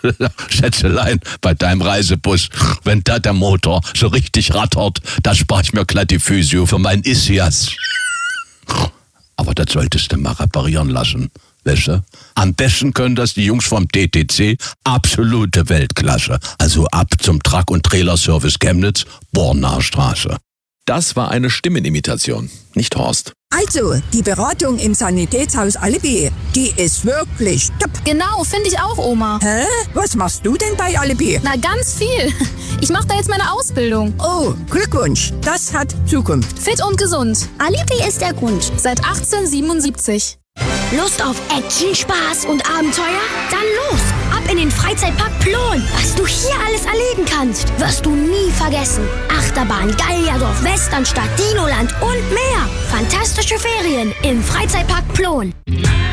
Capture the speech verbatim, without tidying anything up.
Schätzelein, bei deinem Reisebus, wenn da der Motor so richtig rattert, da spare ich mir glatt die Physio für meinen Ischias. Aber das solltest du mal reparieren lassen, weißt du? Am besten können das die Jungs vom D T C, absolute Weltklasse. Also ab zum Truck- und Trailerservice Chemnitz, Bornaer Straße. Das war eine Stimmenimitation, nicht Horst. Also, die Beratung im Sanitätshaus Alibi, die ist wirklich top. Genau, finde ich auch, Oma. Hä? Was machst du denn bei Alibi? Na, ganz viel. Ich mache da jetzt meine Ausbildung. Oh, Glückwunsch. Das hat Zukunft. Fit und gesund. Alibi ist der Grund. Seit achtzehnhundertsiebenundsiebzig. Lust auf Action, Spaß und Abenteuer? Dann los! Ab in den Freizeitpark Plon. Was du hier alles erleben kannst, wirst du nie vergessen. Achterbahn, Gallierdorf, Westernstadt, Dinoland und mehr. Fantastische Ferien im Freizeitpark Plon.